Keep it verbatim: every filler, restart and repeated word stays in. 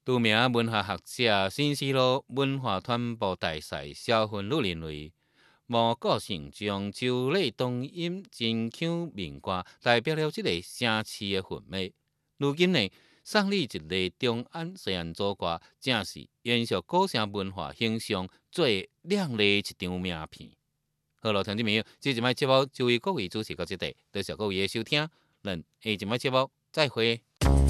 著名文学学者新思路文化传播大赛小分率认为，无个性中周礼同音真腔民歌代表了这个城市的氛围。如今呢，送你一个中安西安组歌，正是延续古城文化形象最亮丽一张名片。好了，听众朋友，这一摆节目就为各位主持到这里，多谢各位的收听，咱下一摆节目再会。